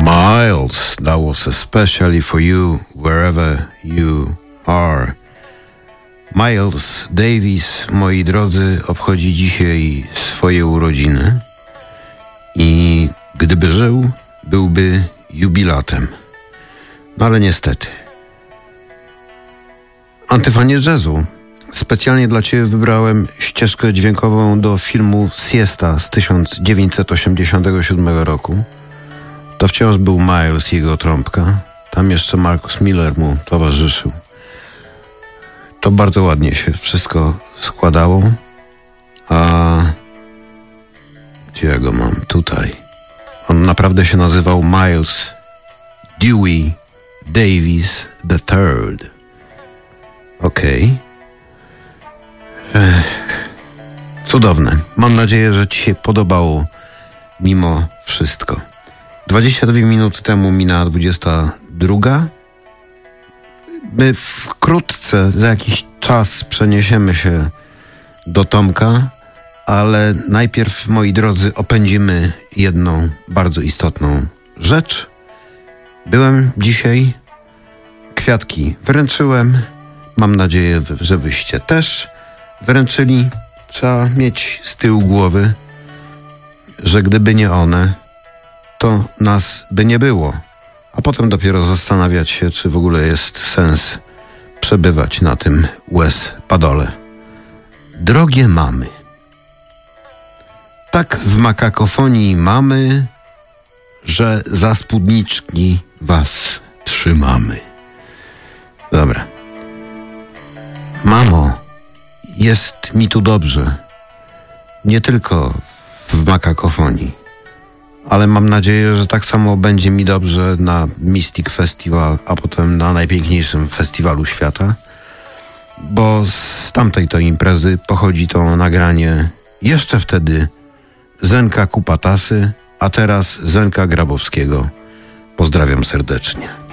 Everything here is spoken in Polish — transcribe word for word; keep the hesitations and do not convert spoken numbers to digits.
Miles, that was especially for you, wherever you are. Miles Davis, moi drodzy, obchodzi dzisiaj swoje urodziny i gdyby żył, byłby jubilatem. No ale niestety. Antyfanie jazzu, specjalnie dla Ciebie wybrałem ścieżkę dźwiękową do filmu Siesta z tysiąc dziewięćset osiemdziesiątego siódmego roku. To wciąż był Miles i jego trąbka. Tam jeszcze Marcus Miller mu towarzyszył. To bardzo ładnie się wszystko składało. A gdzie ja go mam? Tutaj. On naprawdę się nazywał Miles Dewey Davis the third. Okej. Okay. Cudowne. Mam nadzieję, że Ci się podobało mimo wszystko. dwadzieścia dwie minuty temu minęła dwudziesta druga. My wkrótce, za jakiś czas przeniesiemy się do Tomka, ale najpierw, moi drodzy, opędzimy jedną bardzo istotną rzecz. Byłem dzisiaj, kwiatki wręczyłem. Mam nadzieję, że wyście też wręczyli. Trzeba mieć z tyłu głowy, że gdyby nie one, to nas by nie było. A potem dopiero zastanawiać się, czy w ogóle jest sens przebywać na tym łez padole. Drogie mamy, tak w makakofonii mamy, że za spódniczki was trzymamy. Dobra. Mamo, jest mi tu dobrze. Nie tylko w makakofonii, ale mam nadzieję, że tak samo będzie mi dobrze na Mystic Festival, a potem na najpiękniejszym festiwalu świata, bo z tamtej to imprezy pochodzi to nagranie jeszcze wtedy Zenka Kupatasy, a teraz Zenka Grabowskiego. Pozdrawiam serdecznie.